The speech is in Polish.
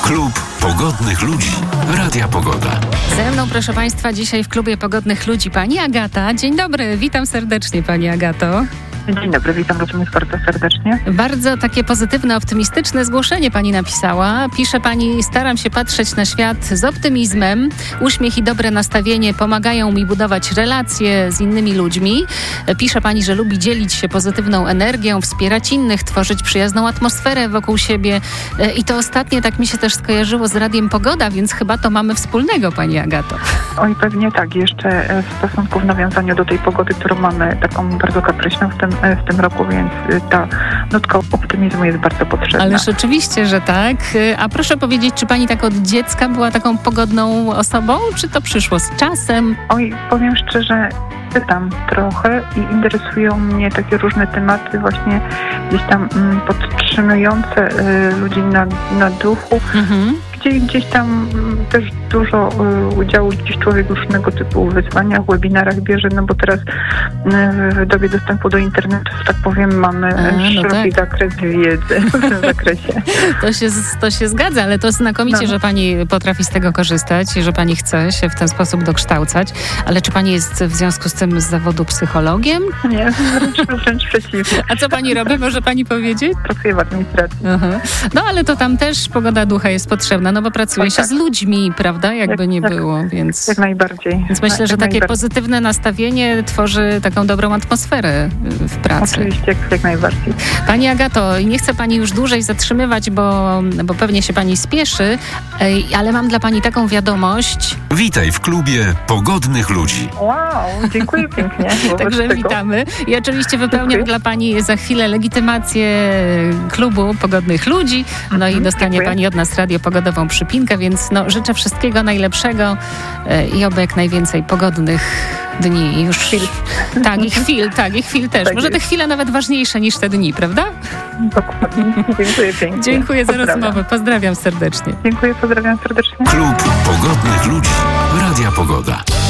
Klub Pogodnych Ludzi Radia Pogoda. Ze mną, proszę Państwa, dzisiaj w Klubie Pogodnych Ludzi pani Agata. Dzień dobry, witam serdecznie pani Agato. Dzień dobry, witam również bardzo serdecznie. Bardzo takie pozytywne, optymistyczne zgłoszenie pani napisała. Pisze pani: staram się patrzeć na świat z optymizmem. Uśmiech i dobre nastawienie pomagają mi budować relacje z innymi ludźmi. Pisze pani, że lubi dzielić się pozytywną energią, wspierać innych, tworzyć przyjazną atmosferę wokół siebie. I to ostatnie tak mi się też skojarzyło z Radiem Pogoda, więc chyba to mamy wspólnego, pani Agato. Oj, pewnie tak. Jeszcze w stosunku w nawiązaniu do tej pogody, którą mamy taką bardzo kapryśną w tym roku, więc ta nutka optymizmu jest bardzo potrzebna. Ależ oczywiście, że tak. A proszę powiedzieć, czy pani tak od dziecka była taką pogodną osobą, czy to przyszło z czasem? Oj, powiem szczerze, czytam trochę i interesują mnie takie różne tematy właśnie gdzieś tam podtrzymujące ludzi na duchu. Gdzieś tam też dużo udziału dziś człowiek w różnego typu wyzwaniach, webinarach bierze, no bo teraz w dobie dostępu do internetu, tak powiem, mamy szeroki zakres wiedzy w tym zakresie. To się zgadza, ale to znakomicie, że pani potrafi z tego korzystać i że pani chce się w ten sposób dokształcać. Ale czy pani jest w związku z tym z zawodu psychologiem? Nie, wręcz przeciwnie. A co pani robi? Może pani powiedzieć? Pracuję w administracji. No ale to tam też pogoda ducha jest potrzebna, no bo pracuje się z ludźmi, prawda? Jakby nie było, więc... Jak najbardziej. Więc myślę, że takie pozytywne nastawienie tworzy taką dobrą atmosferę w pracy. Oczywiście, jak najbardziej. Pani Agato, nie chcę pani już dłużej zatrzymywać, bo pewnie się pani spieszy, ale mam dla pani taką wiadomość. Witaj w Klubie Pogodnych Ludzi. Wow, dziękuję pięknie. Także witamy. I oczywiście wypełniam dla pani za chwilę legitymację Klubu Pogodnych Ludzi. No i dostanie pani od nas radiopogodową przypinkę, więc życzę wszystkiego najlepszego i oby jak najwięcej pogodnych dni już. Chwil. I chwil też. Tak Może jest. te chwile nawet ważniejsze niż te dni, prawda? Dokładnie. Dziękuję pięknie. Dziękuję za rozmowę. Pozdrawiam serdecznie. Dziękuję, pozdrawiam serdecznie. Klub Pogodnych Ludzi Radia Pogoda.